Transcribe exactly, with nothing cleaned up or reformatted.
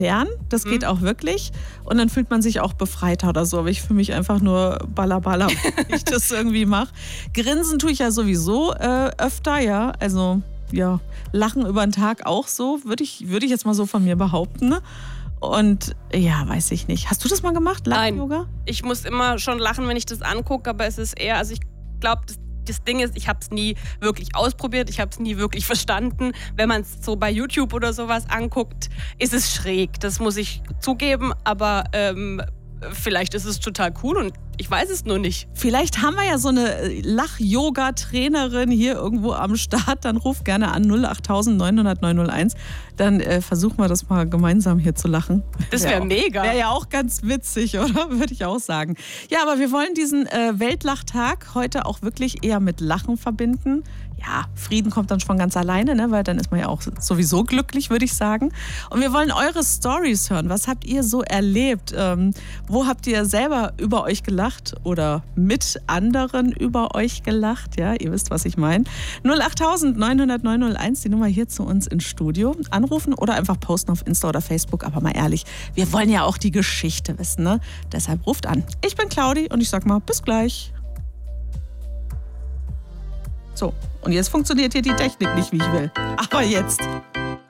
lernen, das geht mhm. auch wirklich. Und dann fühlt man sich auch befreiter oder so. Aber ich fühle mich einfach nur ballerballer, wenn ich das irgendwie mache. Grinsen tue ich ja sowieso äh, öfter, ja. Also ja, lachen über den Tag auch so, würde ich, würd ich jetzt mal so von mir behaupten. Ne? Und ja, weiß ich nicht. Hast du das mal gemacht, Lach-Yoga? Nein, ich muss immer schon lachen, wenn ich das angucke. Aber es ist eher, also ich glaube, das Das Ding ist, ich habe es nie wirklich ausprobiert, ich habe es nie wirklich verstanden. Wenn man es so bei YouTube oder sowas anguckt, ist es schräg. Das muss ich zugeben, aber ähm, vielleicht ist es total cool und ich weiß es nur nicht. Vielleicht haben wir ja so eine Lach-Yoga-Trainerin hier irgendwo am Start. Dann ruf gerne an null acht neun null null neun null eins. Dann äh, versuchen wir das mal gemeinsam hier zu lachen. Das wäre wär mega. Wäre ja auch ganz witzig, oder? Würde ich auch sagen. Ja, aber wir wollen diesen äh, Weltlachtag heute auch wirklich eher mit Lachen verbinden. Ja, Frieden kommt dann schon ganz alleine, ne? Weil dann ist man ja auch sowieso glücklich, würde ich sagen. Und wir wollen eure Storys hören. Was habt ihr so erlebt? Ähm, wo habt ihr selber über euch gelacht oder mit anderen über euch gelacht? Ja, ihr wisst, was ich meine. null acht neun null null neun null eins, die Nummer hier zu uns ins Studio. Anrufen oder einfach posten auf Insta oder Facebook. Aber mal ehrlich, wir wollen ja auch die Geschichte wissen, ne? Deshalb ruft an. Ich bin Claudi und ich sag mal, bis gleich. So, und jetzt funktioniert hier die Technik nicht, wie ich will. Aber jetzt.